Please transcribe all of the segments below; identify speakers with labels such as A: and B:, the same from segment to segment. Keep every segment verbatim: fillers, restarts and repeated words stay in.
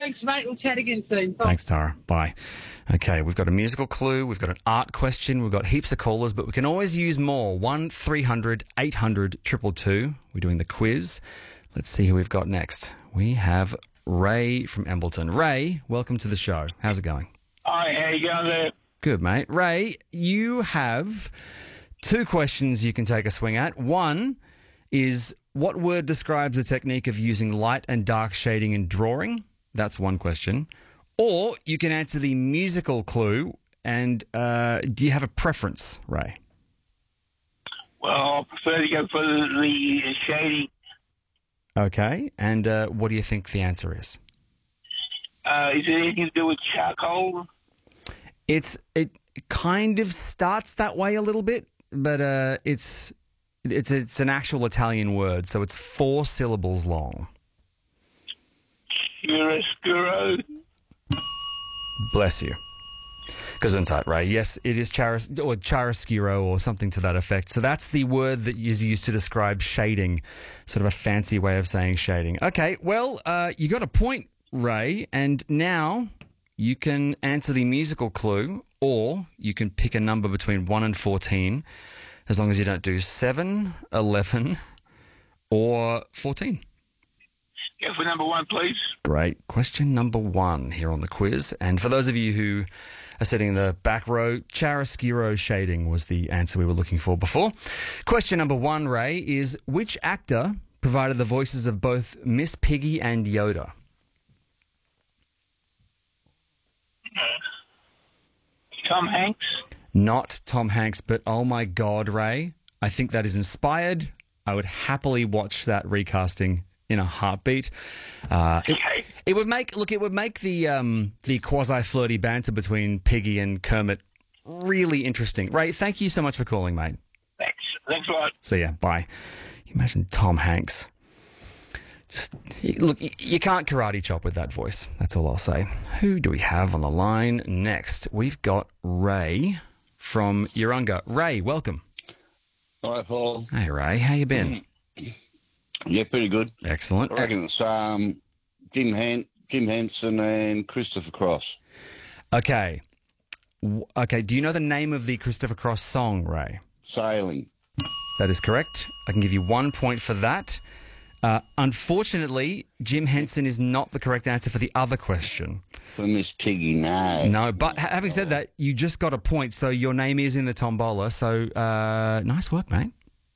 A: Thanks, mate. We'll chat again soon. Bye.
B: Thanks, Tara. Bye. Okay, we've got a musical clue, we've got an art question, we've got heaps of callers, but we can always use more. one three hundred eight hundred two two two. We're doing the quiz. Let's see who we've got next. We have Ray from Embleton. Ray, welcome to the show. How's it going?
C: Hi, how you going there?
B: Good, mate. Ray, you have two questions you can take a swing at. One is, what word describes the technique of using light and dark shading in drawing? That's one question. Or you can answer the musical clue. And uh, do you have a preference, Ray?
C: Well, I prefer to go for the shading.
B: Okay. And uh, what do you think the answer is?
C: Uh, is it anything to do with charcoal?
B: It's it kind of starts that way a little bit, but uh, it's it's it's an actual Italian word, so it's four syllables long.
C: Chiaroscuro.
B: Bless you. Gesundheit, Ray. Yes, it is charis- or chiaroscuro or something to that effect. So that's the word that is used to describe shading, sort of a fancy way of saying shading. Okay, well, uh, you got a point, Ray, and now you can answer the musical clue, or you can pick a number between one and fourteen, as long as you don't do seven, eleven, or fourteen.
C: Go for number one, please.
B: Great. Question number one here on the quiz. And for those of you who are sitting in the back row, chiaroscuro shading was the answer we were looking for before. Question number one, Ray, is which actor provided the voices of both Miss Piggy and Yoda?
C: Tom Hanks.
B: Not Tom Hanks, but oh my God, Ray, I think that is inspired. I would happily watch that recasting in a heartbeat. Uh, it,
C: Okay.
B: it would make look. It would make the um, the quasi flirty banter between Piggy and Kermit really interesting. Ray, thank you so much for calling, mate.
C: Thanks. Thanks a lot.
B: See ya. Bye. You imagine Tom Hanks. Just look. You, you can't karate chop with that voice. That's all I'll say. Who do we have on the line next? We've got Ray from Urunga. Ray, welcome.
D: Hi, Paul.
B: Hey, Ray. How you been?
D: Yeah, pretty good.
B: Excellent.
D: I reckon it's um, Jim, Han- Jim Henson and Christopher Cross.
B: Okay. W- Okay, do you know the name of the Christopher Cross song, Ray?
D: Sailing.
B: That is correct. I can give you one point for that. Uh, unfortunately, Jim Henson is not the correct answer for the other question.
D: For Miss Piggy, no.
B: No, but ha- having said that, you just got a point, so your name is in the tombola, so uh, nice work, mate.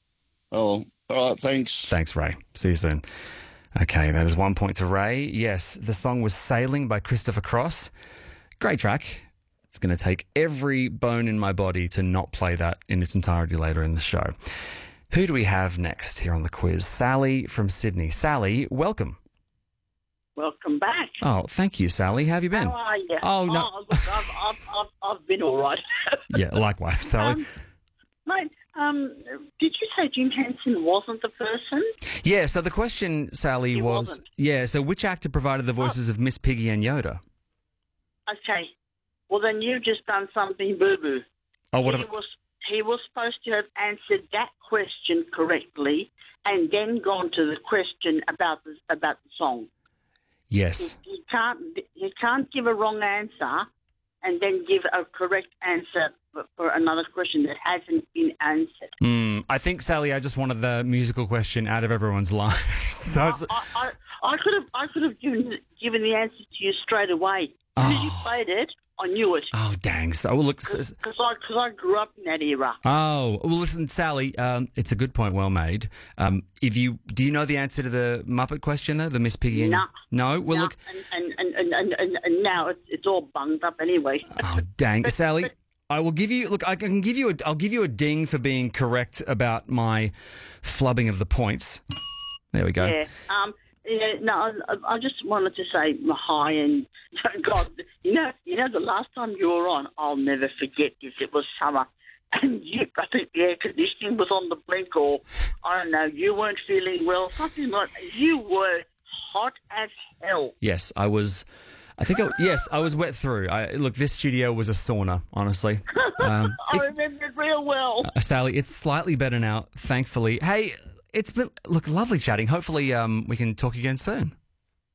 D: Oh, all right, thanks.
B: Thanks, Ray. See you soon. Okay, that is one point to Ray. Yes, the song was Sailing by Christopher Cross. Great track. It's going to take every bone in my body to not play that in its entirety later in the show. Who do we have next here on the quiz? Sally from Sydney. Sally, welcome.
E: Welcome back.
B: Oh, thank you, Sally. How have you been?
E: How are you?
B: Oh, no.
E: Oh, look, I've, I've, I've, I've been all right.
B: Yeah, likewise, Sally.
E: Um, mate, um, did you say Jim Henson wasn't the person?
B: Yeah, so the question, Sally,
E: He
B: was...
E: wasn't.
B: Yeah, so which actor provided the voices of Miss Piggy and Yoda?
E: Okay. Well, then you've just done something boo-boo.
B: Oh, what
E: he
B: have...
E: was he was supposed to have answered that question correctly and then gone to the question about the about the song.
B: Yes.
E: You can't you can't give a wrong answer and then give a correct answer for, for another question that hasn't been answered.
B: Mm, I think, Sally, I just wanted the musical question out of everyone's lives. So it's-
E: I, I, I could have I could have given given the answer to you straight away. Because you played it, I knew it.
B: Oh, dang. So, well, look...
E: Because I, cause I grew up in that era.
B: Oh, well, listen, Sally, um, it's a good point, well made. Um, if you do you know the answer to the Muppet question, though, the Miss Piggy? And...
E: No.
B: No? Well,
E: No,
B: look...
E: And, and, and, and, and, and now it's, it's all bunged up anyway.
B: Oh, dang.
E: But-
B: Sally,
E: but-
B: I will give you... Look, I can give you a... I'll give you a ding for being correct about my flubbing of the points. There we go.
E: Yeah. Um, yeah, no, I, I just wanted to say hi and God, you know, you know, the last time you were on, I'll never forget this. It was summer, and you, I think the air conditioning was on the blink, or I don't know, you weren't feeling well, something like. You were hot as hell.
B: Yes, I was... I think, I, yes, I was wet through. I, look, this studio was a sauna, honestly. Um,
E: I
B: it-
E: remember it real well.
B: Uh, Sally, it's slightly better now, thankfully. Hey, it's been, look, lovely chatting. Hopefully um, we can talk again soon.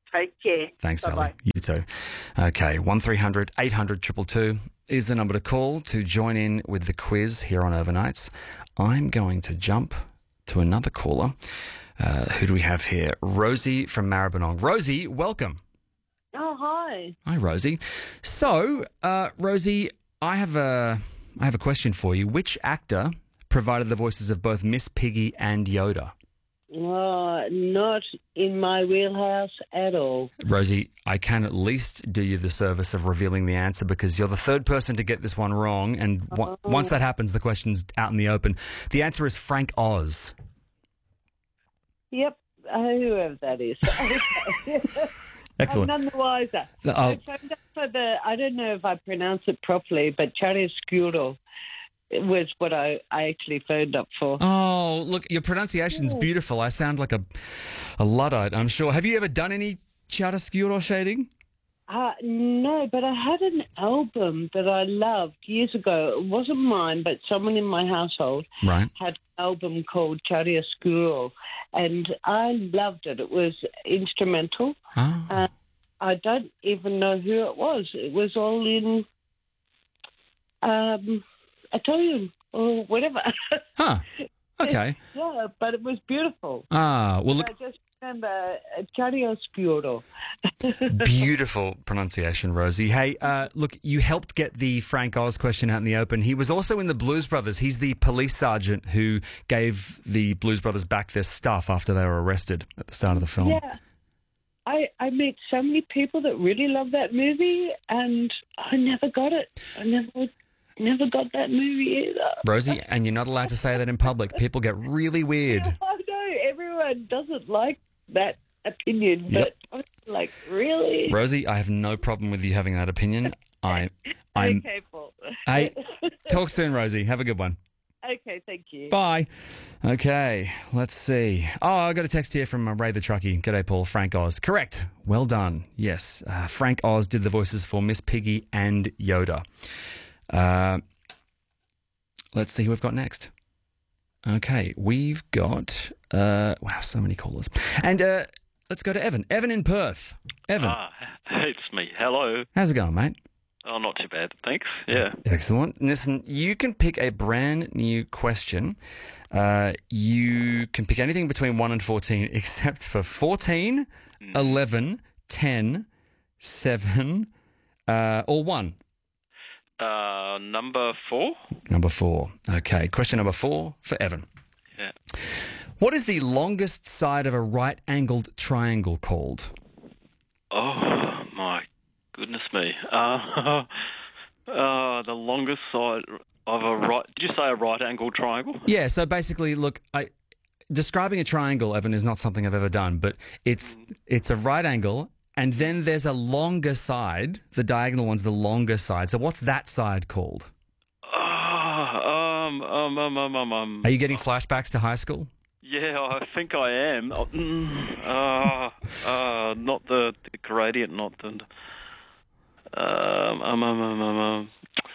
E: Take care.
B: Thanks,
E: Bye-bye.
B: Sally. You too. Okay, one three hundred eight hundred two two two is the number to call to join in with the quiz here on Overnights. I'm going to jump to another caller. Uh, who do we have here? Rosie from Maribyrnong. Rosie, welcome.
A: Oh, hi.
B: Hi, Rosie. So, uh, Rosie, I have a I have a question for you. Which actor provided the voices of both Miss Piggy and Yoda?
A: Oh, not in my wheelhouse at all.
B: Rosie, I can at least do you the service of revealing the answer because you're the third person to get this one wrong. And w-
A: Oh.
B: once that happens, the question's out in the open. The answer is Frank Oz.
A: Yep, uh, whoever that is.
B: Excellent.
A: I'm none the wiser.
B: Oh.
A: I phoned up for the, I don't know if I pronounce it properly, but chiaroscuro was what I, I actually phoned up for.
B: Oh, look, your pronunciation's beautiful. I sound like a, a Luddite, I'm sure. Have you ever done any chiaroscuro shading?
A: Uh, no, but I had an album that I loved years ago. It wasn't mine, but someone in my household
B: Right.
A: had an album called Chiaroscuro, and I loved it. It was instrumental.
B: Oh.
A: Uh, I don't even know who it was. It was all in um, Italian or whatever.
B: Huh. Okay.
A: Yeah, but it was beautiful.
B: Ah, well, look,
A: I just remember uh, Chiaroscuro.
B: beautiful pronunciation, Rosie. Hey, uh, look, you helped get the Frank Oz question out in the open. He was also in the Blues Brothers. He's the police sergeant who gave the Blues Brothers back their stuff after they were arrested at the start of the film.
A: Yeah. I, I meet so many people that really love that movie, and I never got it. I never never got that movie either.
B: Rosie, and you're not allowed to say that in public. People get really weird.
A: I know everyone doesn't like that opinion,
B: Yep.
A: but I'm like, really?
B: Rosie, I have no problem with you having that opinion. I, I'm.
A: Okay, Paul.
B: Hey, talk soon, Rosie. Have a good one.
A: Okay, thank you.
B: Bye. Okay, let's see. Oh, I got a text here from uh, Ray the Truckie. G'day, Paul. Frank Oz. Correct. Well done. Yes, uh, Frank Oz did the voices for Miss Piggy and Yoda. Uh, let's see who we've got next. Okay, we've got... Uh, wow, so many callers. And uh, let's go to Evan. Evan in Perth. Evan,
F: Ah, it's me. Hello.
B: how's it going, mate?
F: Oh, not too bad, thanks. Yeah.
B: Excellent. Listen, you can pick a brand new question. Uh, you can pick anything between one and fourteen except for fourteen, eleven, ten, seven, uh, or one.
F: Uh, number four?
B: Number four. Okay, question number four for Evan.
F: Yeah.
B: What is the longest side of a right-angled triangle called?
F: Oh, my goodness me. Uh, uh, the longest side of a right... Did you say a right-angled triangle?
B: Yeah, so basically, look, I describing a triangle, Evan, is not something I've ever done, but it's it's a right angle, and then there's a longer side. The diagonal one's the longer side. So what's that side called?
F: Oh, um, um, um, um, um, um.
B: Are you getting flashbacks to high school?
F: Yeah, I think I am. Oh, mm, uh, uh, not the, the gradient, not the... Um, um, um, um, um, um.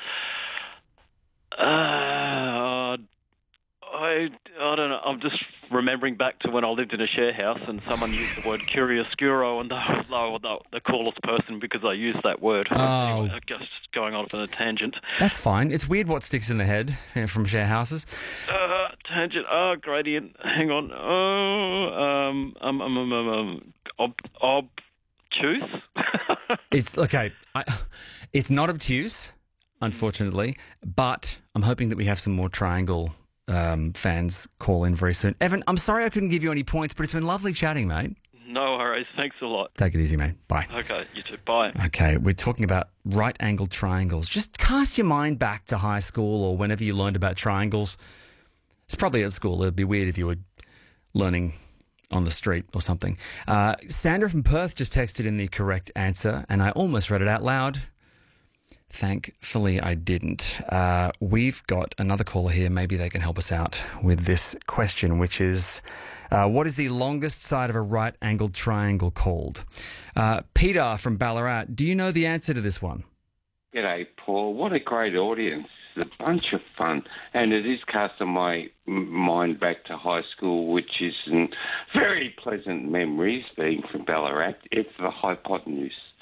F: Uh, I, I don't know. I'm just remembering back to when I lived in a share house and someone used the word curioscuro, and they were the, the coolest person because I used that word.
B: Oh.
F: Anyway, just going off on a tangent.
B: That's fine. It's weird what sticks in the head you know, from share houses.
F: Uh, tangent. Oh, gradient. Hang on. Oh, um, um, um, um, um, um ob, obtuse.
B: It's okay. I, it's not obtuse, unfortunately, but I'm hoping that we have some more triangle um, fans call in very soon. Evan, I'm sorry I couldn't give you any points, but it's been lovely chatting, mate.
F: No worries. Thanks a lot.
B: Take it easy, mate. Bye.
F: Okay, you too. Bye.
B: Okay, we're talking about right-angled triangles. Just cast your mind back to high school or whenever you learned about triangles. It's probably at school. It'd be weird if you were learning on the street or something. Uh, Sandra from Perth just texted in the correct answer, and I almost read it out loud. Thankfully, I didn't. Uh, we've got another caller here. Maybe they can help us out with this question, which is, uh, what is the longest side of a right-angled triangle called? Uh, Peter from Ballarat, do you know the answer to this one?
G: G'day, Paul. What a great audience. a bunch of fun, and it is casting my m- mind back to high school, which is um, very pleasant memories, being from Ballarat. It's the hypotenuse.